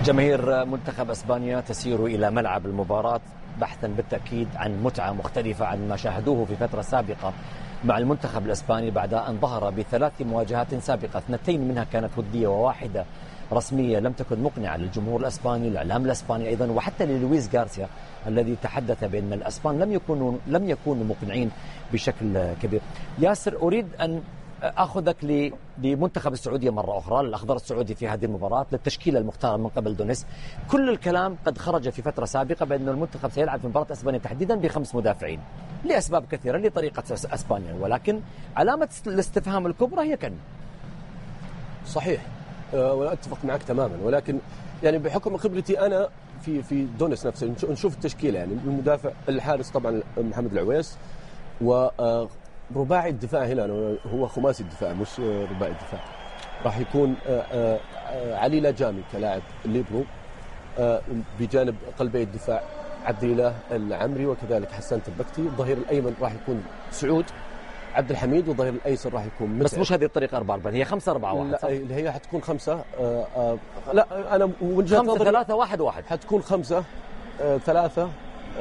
جماهير منتخب اسبانيا تسير الى ملعب المباراة بحثا بالتأكيد عن متعة مختلفة عن ما شاهدوه في فترة سابقة مع المنتخب الاسباني بعد ان ظهر بثلاث مواجهات سابقة، 2 منها كانت ودية وواحدة رسمية لم تكن مقنعة للجمهور الاسباني، الاعلام الاسباني ايضا، وحتى للويس غارسيا الذي تحدث بان الاسبان لم يكونوا مقنعين بشكل كبير. ياسر، اريد ان أخذك لمنتخب السعودية مرة أخرى، للأخضر السعودي في هذه المباراة، للتشكيلة المختارة من قبل دونيس. كل الكلام قد خرج في فترة سابقة بأن المنتخب سيلعب في مباراة أسبانيا تحديدا ب5 مدافعين لأسباب كثيرة لطريقة أسبانيا، ولكن علامة الاستفهام الكبرى هي كان صحيح. وأنا أتفق معك تماما، ولكن يعني بحكم خبرتي أنا في دونيس نفسه نشوف التشكيلة، يعني المدافع الحارس طبعا محمد العويس، و رباعي الدفاع هنا هو خماسي الدفاع مش رباعي الدفاع. راح يكون علي لاجامي كلاعب ليبرو، بجانب قلبي الدفاع عبد الاله العمري وكذلك حسان تبكتي. الظهير الايمن راح يكون سعود عبد الحميد، والظهير الايسر راح يكون متعب. بس مش هذه الطريقة 4-4، هي 5-4-1. لا، اللي هي حتكون 5. لا، انا وجهة نظري 5-3-1-1 حتكون 5-3-1-1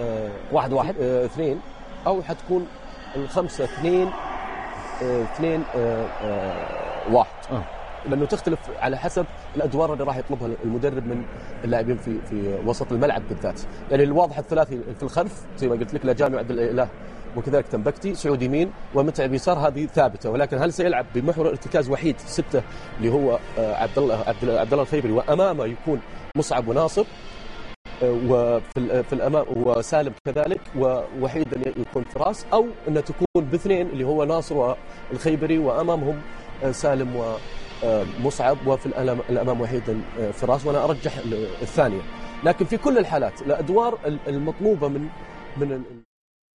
2، او حتكون 5-2-2-1، لأنه تختلف على حسب الأدوار اللي راح يطلبها المدرب من اللاعبين في وسط الملعب بالذات. يعني الواضح الثلاثي في الخلف زي ما قلت لك، لاجامي وعبد الإله وكذلك تنبكتي، سعود يمين ومتعب يسار، هذه ثابتة. ولكن هل سيلعب بمحور ارتكاز وحيد 6 اللي هو عبد الله الخيبري، وأمامه يكون مصعب وناصر، وفي الامام وسالم كذلك، ووحيدا يكون فراس، او انها تكون باثنين اللي هو ناصر والخيبري وامامهم سالم ومصعب، وفي الامام وحيدا فراس. وانا ارجح الثانيه. لكن في كل الحالات الادوار المطلوبه من